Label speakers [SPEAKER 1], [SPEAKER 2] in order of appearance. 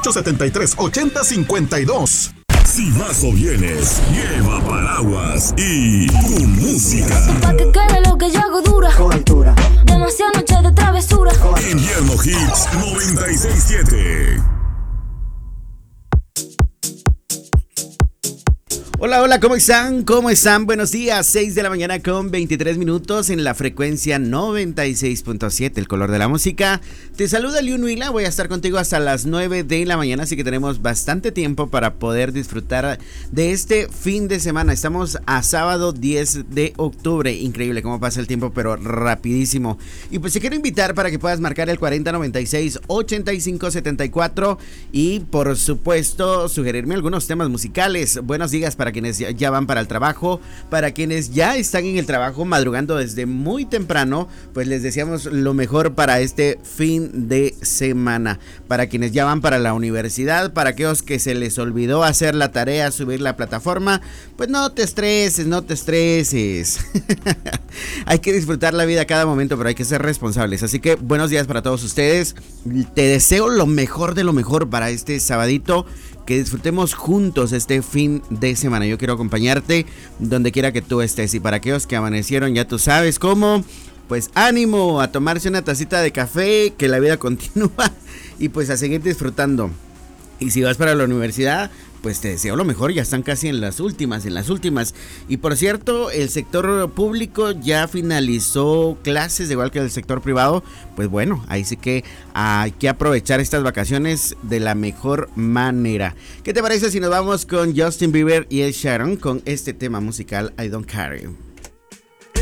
[SPEAKER 1] 1873-8052.
[SPEAKER 2] Si vas o vienes, lleva paraguas y tu música.
[SPEAKER 3] Pa' que quede lo que yo hago dura.
[SPEAKER 4] Con altura.
[SPEAKER 3] Demasiadas noches de travesura.
[SPEAKER 2] Invierno Hits 96.7.
[SPEAKER 5] Hola, hola, ¿cómo están? ¿Cómo están? Buenos días, 6 de la mañana con 23 minutos en la frecuencia 96.7, el color de la música. Te saluda Liu Nuila, voy a estar contigo hasta las 9 de la mañana, así que tenemos bastante tiempo para poder disfrutar de este fin de semana. Estamos a sábado 10 de octubre, increíble cómo pasa el tiempo, pero rapidísimo. Y pues te quiero invitar para que puedas marcar el 4096-8574 y por supuesto sugerirme algunos temas musicales. Buenos días para quienes ya van para el trabajo, para quienes ya están en el trabajo madrugando desde muy temprano, pues les deseamos lo mejor para este fin de semana. Para quienes ya van para la universidad, para aquellos que se les olvidó hacer la tarea, subir la plataforma, pues no te estreses, no te estreses. Hay que disfrutar la vida a cada momento, pero hay que ser responsables. Así que buenos días para todos ustedes. Te deseo lo mejor de lo mejor para este sabadito. Que disfrutemos juntos este fin de semana. Yo quiero acompañarte donde quiera que tú estés. Y para aquellos que amanecieron, ya tú sabes cómo. Pues ánimo a tomarse una tacita de café, que la vida continúa. Y pues a seguir disfrutando. Y si vas para la universidad, pues te deseo lo mejor, ya están casi en las últimas. Y por cierto, el sector público ya finalizó clases, igual que el sector privado. Pues bueno, ahí sí que hay que aprovechar estas vacaciones de la mejor manera. ¿Qué te parece si nos vamos con Justin Bieber y Ed Sheeran con este tema musical I Don't Care?